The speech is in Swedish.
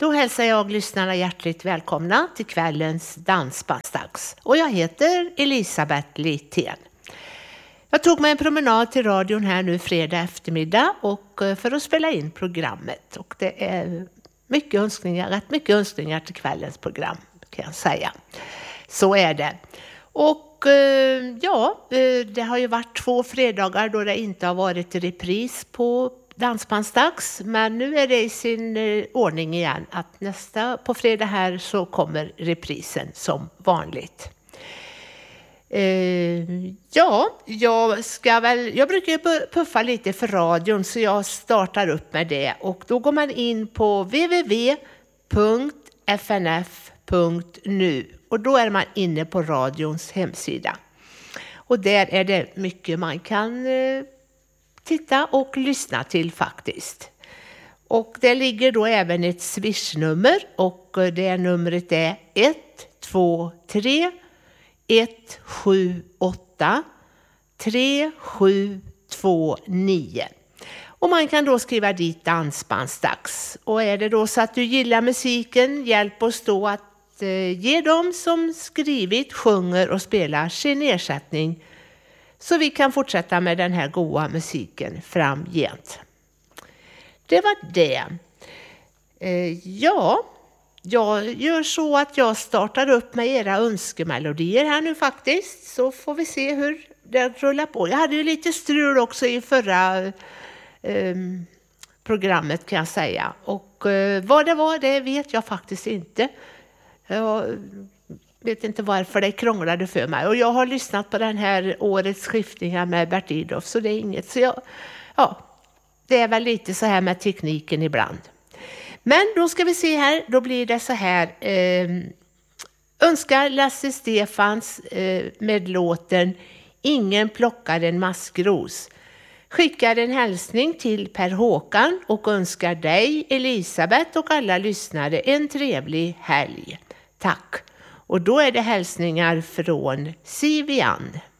Då hälsar jag lyssnarna hjärtligt välkomna till kvällens dansbandsdags. Och jag heter Elisabeth Littén. Jag tog mig en promenad till radion här nu fredag eftermiddag och för att spela in programmet. Och det är rätt mycket önskningar till kvällens program kan jag säga. Så är det. Och det har ju varit 2 fredagar då det inte har varit repris på dansbandsdags, men nu är det i sin ordning igen att på fredag här så kommer reprisen som vanligt. Jag brukar puffa lite för radion så jag startar upp med det och då går man in på www.fnf.nu och då är man inne på radions hemsida. Och där är det mycket man kan titta och lyssna till faktiskt. Och det ligger då även ett swishnummer och det numret är 123 178 3729. Och man kan då skriva dit dansbandsdags. Och är det då så att du gillar musiken, hjälp oss då att ge dem som skrivit, sjunger och spelar sin ersättning så vi kan fortsätta med den här goda musiken framgent. Det var det. Jag gör så att jag startar upp med era önskemelodier här nu faktiskt. Så får vi se hur det rullar på. Jag hade ju lite strul också i förra programmet kan jag säga. Och vad det var, det vet jag faktiskt inte. Jag vet inte varför det krånglade för mig. Och jag har lyssnat på den här årets skiftningar med Bert Idolf. Så det är inget. Så det är väl lite så här med tekniken ibland. Men då ska vi se här. Då blir det så här. Önskar Lasse Stefans med låten Ingen plockar en maskros. Skickar en hälsning till Per Håkan och önskar dig, Elisabeth och alla lyssnare en trevlig helg. Tack. Och då är det hälsningar från Sivian.